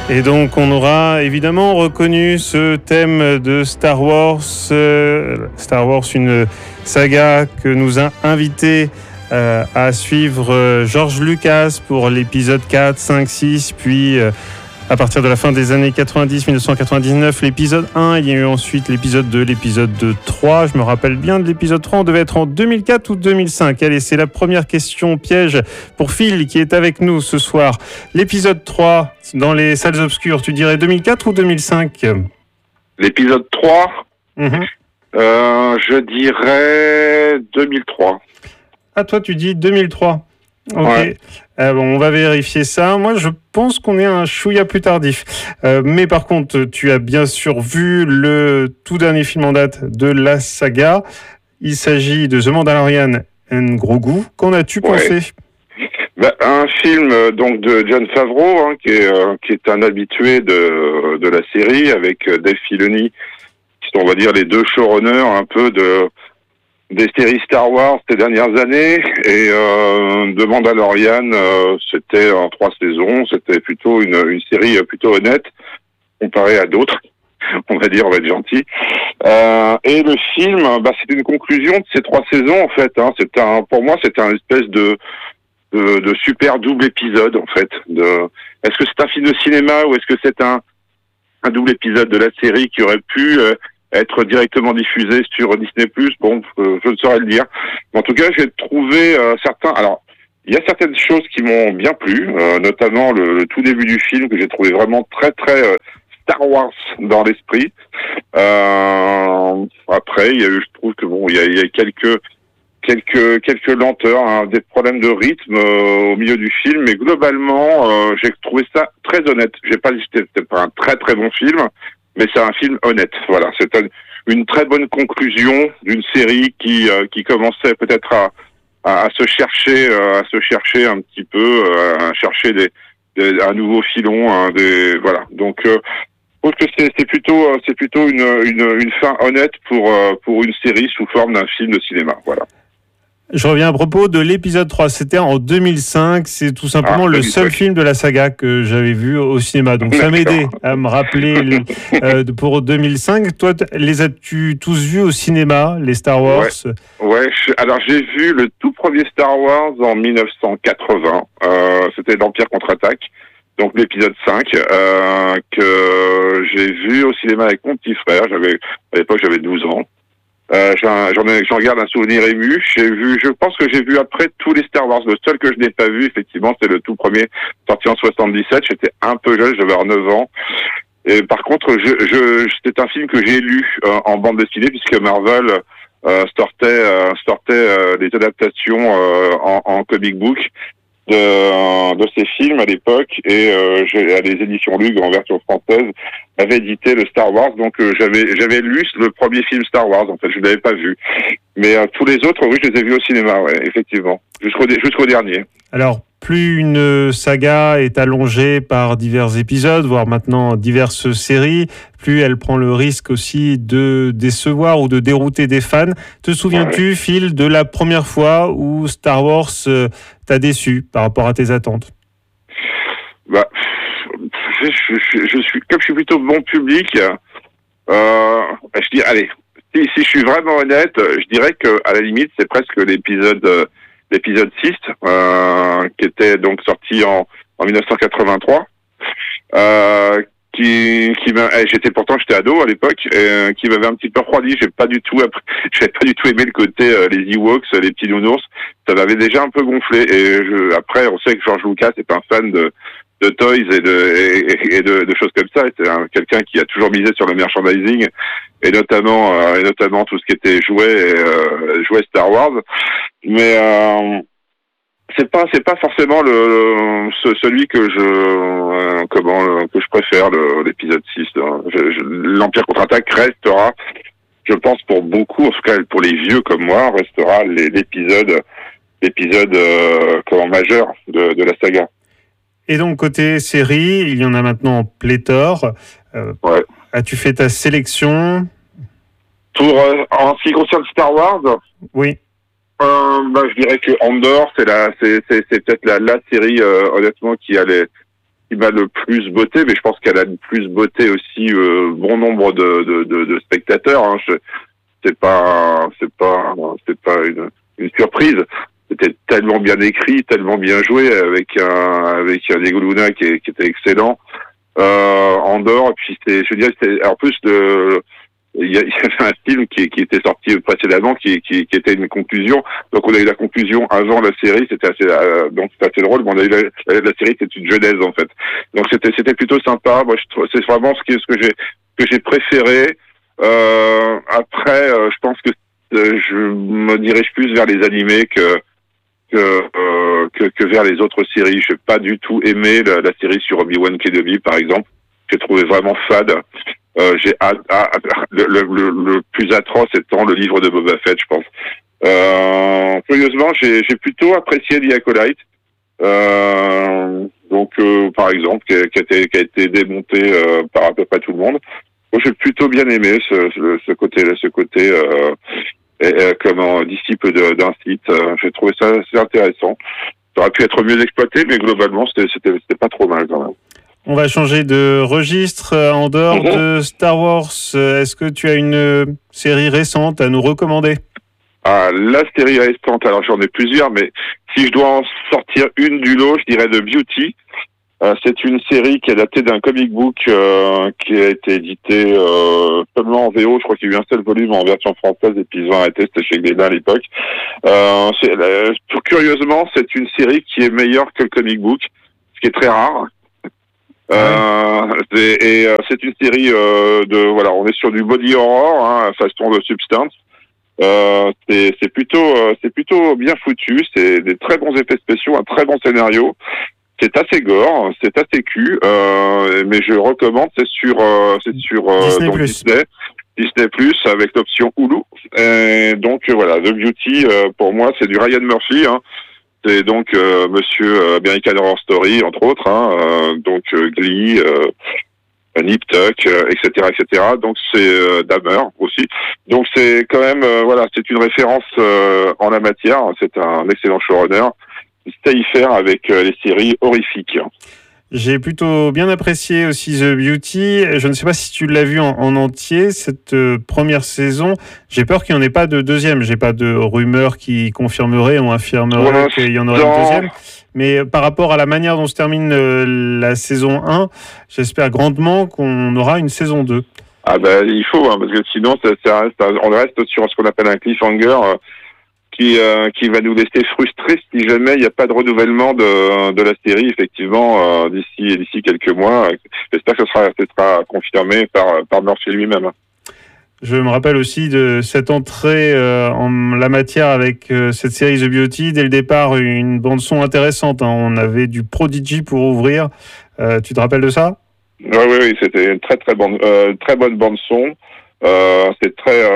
Et donc on aura évidemment reconnu ce thème de Star Wars. Star Wars, une saga que nous a invité à suivre George Lucas pour l'épisode 4, 5, 6, puis à partir de la fin des années 90, 1999, l'épisode 1, il y a eu ensuite l'épisode 2, l'épisode 3. Je me rappelle bien de l'épisode 3, on devait être en 2004 ou 2005. Allez, c'est la première question piège pour Phil qui est avec nous ce soir. L'épisode 3, dans les salles obscures, tu dirais 2004 ou 2005 ? L'épisode 3, je dirais 2003. Ah, toi, tu dis 2003. Ok. Ouais. Bon, on va vérifier ça. Moi, je pense qu'on est un chouïa plus tardif. Mais par contre, tu as bien sûr vu le tout dernier film en date de la saga. Il s'agit de The Mandalorian and Grogu. Qu'en as-tu pensé ? Un film donc de Jon Favreau, qui est un habitué de la série, avec Dave Filoni, qui sont, on va dire, les deux showrunners un peu des séries Star Wars ces dernières années, et de Mandalorian, c'était en 3 saisons, c'était plutôt une série plutôt honnête comparée à d'autres, on va être gentil. Et le film, c'est une conclusion de ces 3 saisons en fait. Pour moi, c'était un espèce de super double épisode en fait. Est-ce que c'est un film de cinéma ou est-ce que c'est un double épisode de la série qui aurait pu être directement diffusé sur Disney+. Bon, je ne saurais le dire. En tout cas, j'ai trouvé certains... Alors, il y a certaines choses qui m'ont bien plu, notamment le tout début du film, que j'ai trouvé vraiment très, très Star Wars dans l'esprit. Après, je trouve que il y a quelques lenteurs, des problèmes de rythme au milieu du film, mais globalement, j'ai trouvé ça très honnête. J'ai pas dit que c'était pas un très, très bon film, mais c'est un film honnête. Voilà, c'est une très bonne conclusion d'une série qui commençait peut-être à se chercher un petit peu, à chercher un nouveau filon, voilà. Donc, je trouve que c'est plutôt une fin honnête pour une série sous forme d'un film de cinéma. Voilà. Je reviens à propos de l'épisode 3. C'était en 2005. C'est tout simplement le seul film de la saga que j'avais vu au cinéma. Donc, ça m'aidait à me rappeler pour 2005. Toi, les as-tu tous vus au cinéma, les Star Wars ? Ouais. Alors, j'ai vu le tout premier Star Wars en 1980. C'était l'Empire contre-attaque. Donc, l'épisode 5, que j'ai vu au cinéma avec mon petit frère. À l'époque, j'avais 12 ans. J'en garde un souvenir ému. Je pense que j'ai vu après tous les Star Wars. Le seul que je n'ai pas vu, effectivement, c'est le tout premier, sorti en 77. J'étais un peu jeune, je devais avoir 9 ans. Et par contre, c'est un film que j'ai lu en bande dessinée, puisque Marvel sortait des adaptations en comic book de ces films à l'époque, et les éditions Lug en version française avaient édité le Star Wars, donc j'avais lu le premier film Star Wars, en fait, je ne l'avais pas vu. Mais tous les autres, oui, je les ai vus au cinéma, ouais, effectivement, jusqu'au dernier. Alors, plus une saga est allongée par divers épisodes, voire maintenant diverses séries, plus elle prend le risque aussi de décevoir ou de dérouter des fans. Te souviens-tu, Phil, de la première fois où Star Wars t'a déçu par rapport à tes attentes ? Je suis plutôt bon public, je dis, allez, si je suis vraiment honnête, je dirais que à la limite, c'est presque l'épisode 6, qui était donc sorti en 1983, j'étais ado à l'époque, qui m'avait un petit peu refroidi. J'avais pas du tout aimé le côté les Ewoks, les petits nounours. Ça m'avait déjà un peu gonflé. Et après, on sait que George Lucas est un fan de toys et de choses comme ça. C'est quelqu'un qui a toujours misé sur le merchandising, et notamment tout ce qui était jouets Star Wars. Mais c'est pas forcément celui que je préfère, l'épisode 6. L'Empire contre-attaque restera, je pense, pour beaucoup, en tout cas pour les vieux comme moi, restera l'épisode majeur de la saga. Et donc, côté série, il y en a maintenant pléthore. As-tu fait ta sélection ? En ce qui concerne Star Wars ? Oui. Je dirais que Andor, c'est peut-être la série, honnêtement, qui a qui m'a le plus botté, mais je pense qu'elle a le plus botté aussi bon nombre de spectateurs. Hein. C'est pas une surprise. C'était tellement bien écrit, tellement bien joué, avec un Diego Luna qui était excellent. Andorre, et puis je veux dire, en plus il y avait un film qui était sorti précédemment, qui était une conclusion. Donc on a eu la conclusion avant la série, c'était assez drôle. Mais on a eu la série, c'était une genèse en fait. Donc c'était plutôt sympa. Moi, c'est vraiment ce que j'ai préféré. Après, je pense que je me dirige plus vers les animés que vers les autres séries. Je n'ai pas du tout aimé la série sur Obi-Wan Kenobi, par exemple. J'ai trouvé vraiment fade. Le plus atroce étant le livre de Boba Fett, je pense. Curieusement, j'ai plutôt apprécié The Acolyte. Par exemple, qui a été démonté par à peu près tout le monde. Donc, j'ai plutôt bien aimé ce côté comme un disciple d'un site. J'ai trouvé ça assez intéressant. Ça aurait pu être mieux exploité, mais globalement, c'était pas trop mal quand même. On va changer de registre. En dehors de Star Wars, est-ce que tu as une série récente à nous recommander? La série récente, alors j'en ai plusieurs, mais si je dois en sortir une du lot, je dirais The Beauty. C'est une série qui est adaptée d'un comic book qui a été édité seulement en VO. Je crois qu'il y a eu un seul volume en version française et puis ils ont arrêté, c'était chez Glénat à l'époque. Curieusement, c'est une série qui est meilleure que le comic book, ce qui est très rare. C'est une série on est sur du body horror, hein, façon de Substance. C'est plutôt bien foutu, c'est des très bons effets spéciaux, un très bon scénario. C'est assez gore, c'est assez cul, mais je recommande. C'est sur Disney Plus avec l'option Hulu. Et donc voilà, The Beauty pour moi c'est du Ryan Murphy. Hein. C'est donc Monsieur American Horror Story entre autres. Hein, Glee, Nip Tuck, etc. Donc c'est Dahmer aussi. Donc c'est quand même c'est une référence en la matière. C'est un excellent showrunner. Sait y faire avec les séries horrifiques. J'ai plutôt bien apprécié aussi The Beauty. Je ne sais pas si tu l'as vu en entier, cette première saison. J'ai peur qu'il n'y en ait pas de deuxième. J'ai pas de rumeurs qui confirmeraient ou infirmeraient qu'il y en aurait une deuxième. Mais par rapport à la manière dont se termine la saison 1, j'espère grandement qu'on aura une saison 2. Ah il faut, parce que sinon on reste sur ce qu'on appelle un cliffhanger qui va nous laisser frustrés si jamais il n'y a pas de renouvellement de la série, effectivement, d'ici quelques mois. J'espère que ce sera confirmé par Murphy lui-même. Je me rappelle aussi de cette entrée en la matière avec cette série The Beauty. Dès le départ, une bande-son intéressante. Hein. On avait du Prodigy pour ouvrir. Tu te rappelles de ça? Oui, c'était une très bonne bande-son. C'est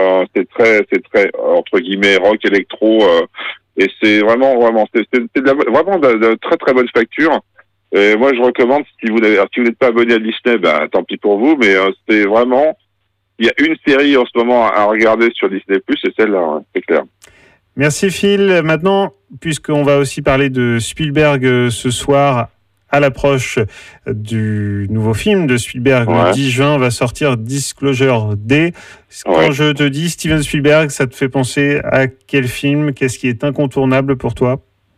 très entre guillemets rock électro et c'est vraiment c'est vraiment de très très bonne facture. Et moi je recommande si vous n'êtes pas abonné à Disney, tant pis pour vous, mais c'est vraiment, il y a une série en ce moment à regarder sur Disney+, c'est celle-là, hein, c'est clair. Merci Phil. Maintenant, puisqu'on va aussi parler de Spielberg ce soir, à l'approche du nouveau film de Spielberg, le 10 juin, va sortir Disclosure D. Quand je te dis Steven Spielberg, ça te fait penser à quel film? Qu'est-ce qui est incontournable pour toi?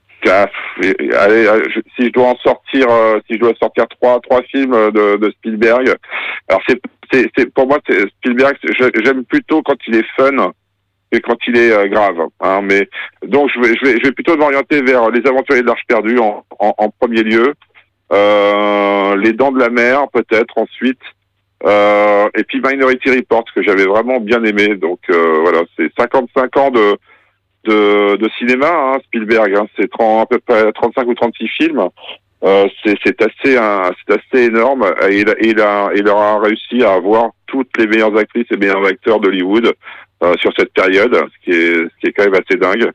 Allez, si je dois sortir trois films de Spielberg, alors c'est pour moi Spielberg, j'aime plutôt quand il est fun et quand il est grave. Hein, mais donc je vais plutôt m'orienter vers Les Aventuriers de l'Arche perdue en premier lieu. Les Dents de la Mer peut-être ensuite, et puis Minority Report que j'avais vraiment bien aimé. Donc c'est 55 ans de cinéma, hein, Spielberg, hein, c'est à peu près 35 ou 36 films. C'est assez énorme, et il aura réussi à avoir toutes les meilleures actrices et meilleurs acteurs d'Hollywood sur cette période, ce qui est quand même assez dingue.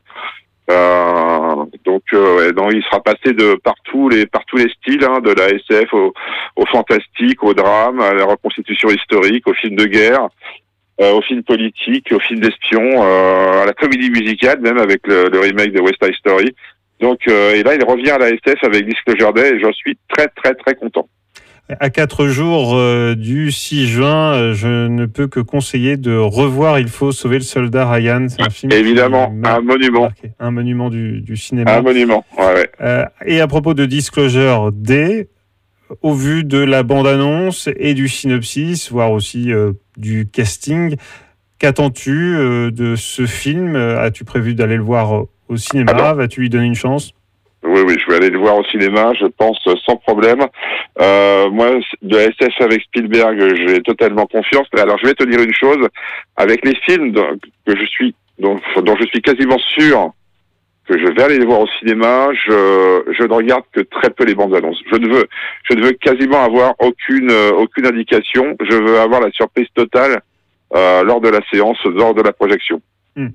Il sera passé par tous les styles, hein, de la SF au fantastique, au drame, à la reconstitution historique, au film de guerre, au film politique, au film d'espion, à la comédie musicale, même avec le remake de West Side Story. Donc, et là, il revient à la SF avec Disclosure Day et j'en suis très, très, très content. À 4 jours du 6 juin, je ne peux que conseiller de revoir Il faut sauver le soldat Ryan. C'est un film évidemment, un monument. Marqué, un monument du cinéma. Un monument, ouais. Et à propos de Disclosure Day, au vu de la bande-annonce et du synopsis, voire aussi du casting, qu'attends-tu de ce film? As-tu prévu d'aller le voir au cinéma? Vas-tu lui donner une chance? Oui, je vais aller le voir au cinéma, je pense, sans problème. Moi, de SF avec Spielberg, j'ai totalement confiance. Alors, je vais te dire une chose, avec les films dont je suis quasiment sûr que je vais aller les voir au cinéma, je ne regarde que très peu les bandes annonces. Je ne veux quasiment avoir aucune indication. Je veux avoir la surprise totale lors de la séance, lors de la projection. Voilà.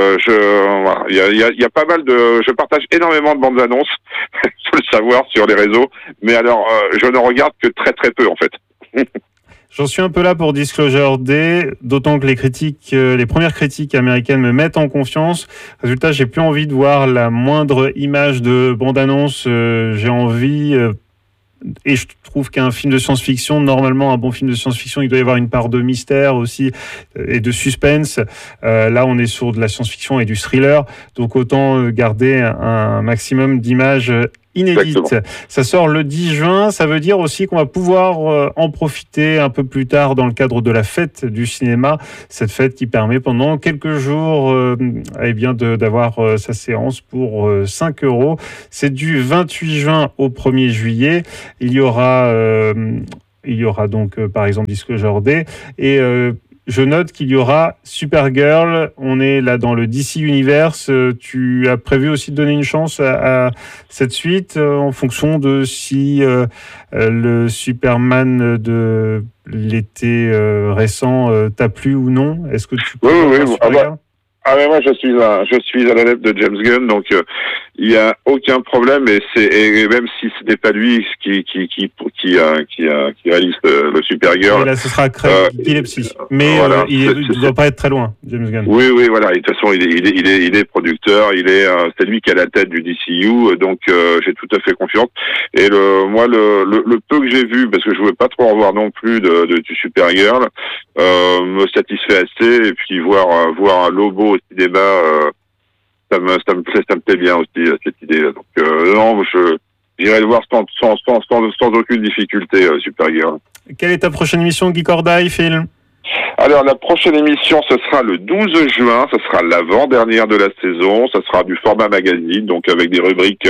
Il y a pas mal de, je partage énormément de bandes annonces, faut le savoir sur les réseaux, mais alors je ne regarde que très très peu en fait. J'en suis un peu là pour Disclosure Day, d'autant que les premières critiques américaines me mettent en confiance. Résultat, j'ai plus envie de voir la moindre image de bande-annonce. J'ai envie, et je trouve qu'un film de science-fiction, normalement, un bon film de science-fiction, il doit y avoir une part de mystère aussi et de suspense. Là, on est sur de la science-fiction et du thriller, donc autant garder un maximum d'images inédite. Exactement. Ça sort le 10 juin, ça veut dire aussi qu'on va pouvoir en profiter un peu plus tard dans le cadre de la fête du cinéma, cette fête qui permet pendant quelques jours d'avoir sa séance pour 5 €. C'est du 28 juin au 1er juillet. Il y aura donc par exemple Disclosure Day et je note qu'il y aura Supergirl. On est là dans le DC Universe. Tu as prévu aussi de donner une chance à cette suite en fonction de si le Superman de l'été récent t'a plu ou non. Est-ce que tu peux Supergirl? Moi je suis à la lettre de James Gunn, donc il y a aucun problème et même si ce n'est pas lui qui réalise le Supergirl. Et là ce sera Craig Gillespie, mais voilà, il ne doit pas être très loin, James Gunn. Oui, voilà. De toute façon, il est producteur, c'est lui qui a la tête du DCU, donc j'ai tout à fait confiance. Et le peu que j'ai vu, parce que je ne voulais pas trop en voir non plus du Supergirl, me satisfait assez. Et puis voir un Lobo au cinéma, ça me plaît bien aussi cette idée. Donc non, j'irai le voir sans aucune difficulté, Supergirl. Quelle est ta prochaine émission, Guy Cordaille, Phil? Alors, la prochaine émission, ce sera le 12 juin, ce sera l'avant-dernière de la saison, ce sera du format magazine, donc avec des rubriques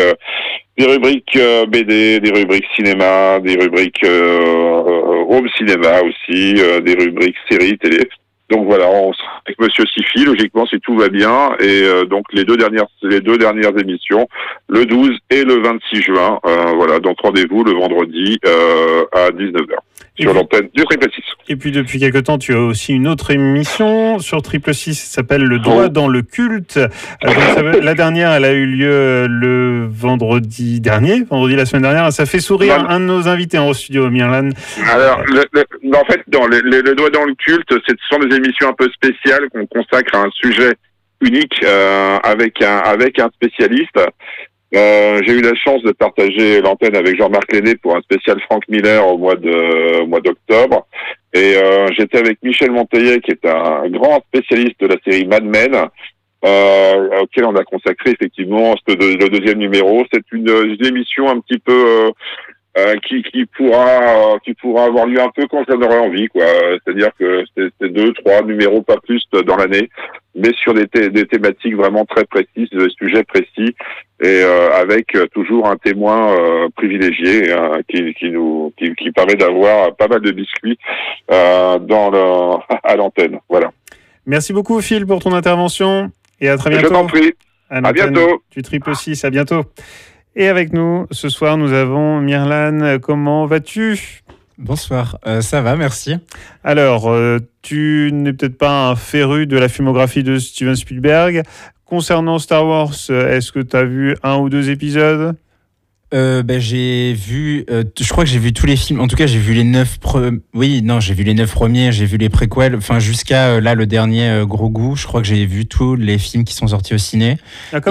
BD, des rubriques cinéma, des rubriques home cinéma aussi, des rubriques séries, télé. Donc voilà, on sera avec Monsieur Sifi, logiquement, si tout va bien, et donc les deux dernières émissions, le 12 et le 26 juin, voilà, donc rendez-vous le vendredi à 19h sur l'antenne du Triple 6. Et puis depuis quelque temps, tu as aussi une autre émission sur Triple 6, ça s'appelle Le Doigt dans le culte. La dernière, elle a eu lieu le vendredi la semaine dernière. Ça fait sourire un de nos invités en studio, Myrlan. Alors, en fait, le Doigt dans le culte, ce sont des émissions un peu spéciales qu'on consacre à un sujet unique avec un spécialiste. J'ai eu la chance de partager l'antenne avec Jean-Marc Lenné pour un spécial Frank Miller au mois d'octobre. Et j'étais avec Michel Monteillet, qui est un grand spécialiste de la série Mad Men, auquel on a consacré effectivement le deuxième numéro. C'est une émission un petit peu qui pourra avoir lieu un peu quand j'en aurai envie, quoi. C'est-à-dire que c'est 2, 3 numéros, pas plus dans l'année, mais sur des thématiques vraiment très précises, des sujets précis, et avec toujours un témoin privilégié qui permet d'avoir pas mal de biscuits à l'antenne. Voilà. Merci beaucoup, Phil, pour ton intervention, et à très bientôt. Je t'en prie. À bientôt. Du Triple 6, à bientôt. Et avec nous, ce soir, nous avons Myrlan. Comment vas-tu ? Bonsoir, ça va, merci. Alors, tu n'es peut-être pas un féru de la filmographie de Steven Spielberg. Concernant Star Wars, est-ce que tu as vu 1 ou 2 épisodes ? J'ai vu, je crois que j'ai vu tous les films. En tout cas, j'ai vu les 9 j'ai vu les 9 premiers, j'ai vu les préquels, enfin jusqu'à là le dernier Gros Goût. Je crois que j'ai vu tous les films qui sont sortis au ciné. Ah, quand même.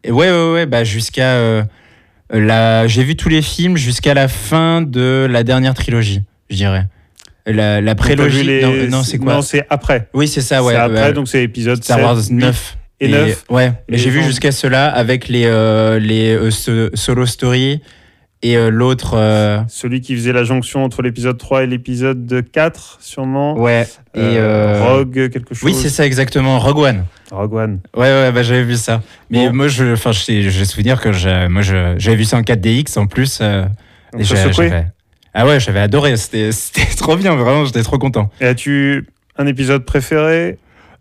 Et ouais, bah jusqu'à j'ai vu tous les films jusqu'à la fin de la dernière trilogie, je dirais. La prélogie. Non, c'est quoi? Non, c'est après. Oui, c'est ça, ouais. C'est après, donc c'est épisode Star 7, Wars 8 9. et 9. Ouais, mais Et j'ai vu donc- jusqu'à cela avec les Solo Story et l'autre. Celui qui faisait la jonction entre l'épisode 3 et l'épisode 4, sûrement. Ouais. Et Rogue, quelque chose. oui, c'est ça exactement. Rogue One. Rogue One. Ouais, bah j'avais vu ça. Mais Bon. moi, j'ai souvenir que j'avais vu ça en 4DX en plus. Donc, Et ça secouait. Ah ouais, j'avais adoré. C'était trop bien, vraiment. J'étais trop content. Et as-tu un épisode préféré?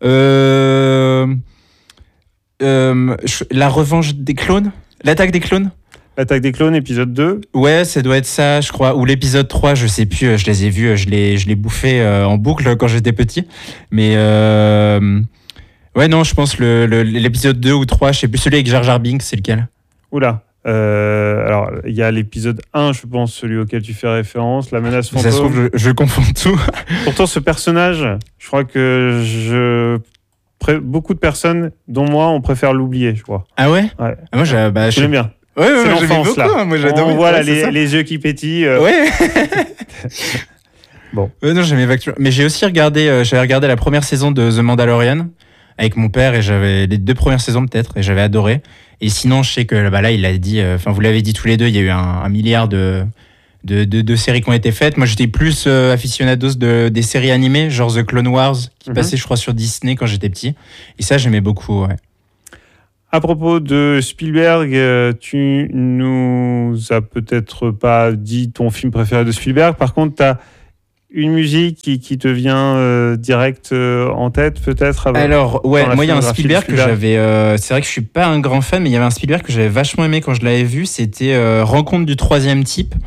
La revanche des clones? L'attaque des clones? L'attaque des clones, épisode 2. Ouais, ça doit être ça, je crois. Ou l'épisode 3, je sais plus. Je les ai vus, je les bouffais en boucle quand j'étais petit. Mais ouais, non, je pense l'épisode 2 ou 3, je sais plus, celui avec Jar Jar Binks, c'est lequel? Oula. Alors, il y a l'épisode 1, je pense, celui auquel tu fais référence, la menace Ça se fantôme. trouve, je confonds tout. Pourtant, ce personnage, je crois que beaucoup de personnes, dont moi, on préfère l'oublier, je crois. Ah ouais? Ouais. Ah, moi, Je l'aime bien. Ouais, C'est j'aimais l'enfance, beaucoup, là. hein, moi j'adorais. On voit là, Ouais, c'est ça. les yeux qui pétillent. Ouais. Bon. Non, j'aimais pas. Mais j'ai aussi regardé, j'avais regardé la première saison de The Mandalorian avec mon père et j'avais les 2 premières saisons peut-être et j'avais adoré. Et sinon, je sais que là, il a dit, enfin, vous l'avez dit tous les deux, il y a eu un milliard de séries qui ont été faites. Moi, j'étais plus aficionados des séries animées, genre The Clone Wars, qui passait, je crois, sur Disney quand j'étais petit. Et ça, j'aimais beaucoup, ouais. À propos de Spielberg, tu nous as peut-être pas dit ton film préféré de Spielberg. Par contre, tu as une musique qui te vient direct en tête, peut-être. Alors, ouais, moi, il y a un filmographie de Spielberg que j'avais. C'est vrai que je suis pas un grand fan, mais il y avait un Spielberg que j'avais vachement aimé quand je l'avais vu. C'était Rencontre du troisième type.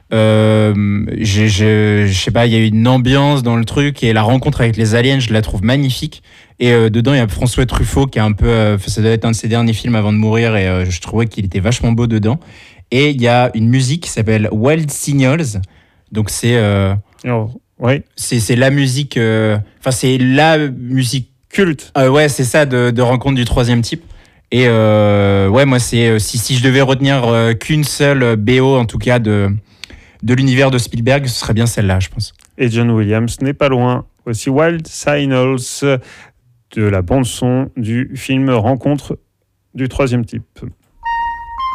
Je sais pas, il y a eu une ambiance dans le truc et la rencontre avec les aliens, je la trouve magnifique. Et dedans, il y a François Truffaut qui est un peu, ça doit être un de ses derniers films avant de mourir et je trouvais qu'il était vachement beau dedans. Et il y a une musique qui s'appelle Wild Signals. Donc c'est ouais. c'est la musique, enfin c'est la musique Culte. ouais, c'est ça de rencontre du troisième type. Et ouais, moi c'est si je devais retenir qu'une seule BO en tout cas de l'univers de Spielberg, ce serait bien celle-là, je pense. Et John Williams n'est pas loin. Voici Wild Signals de la bande-son du film Rencontre du troisième type.